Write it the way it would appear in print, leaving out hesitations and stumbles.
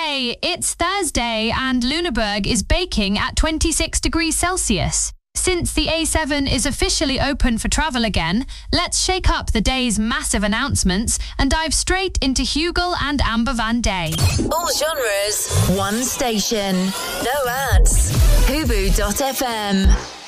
Hey, it's Thursday and Lüneburg is baking at 26 degrees Celsius. Since the A7 is officially open for travel again, let's shake up the day's massive announcements and dive straight into Hugel and Amber Van Day. All genres, one station, no ads. Hubu.fm.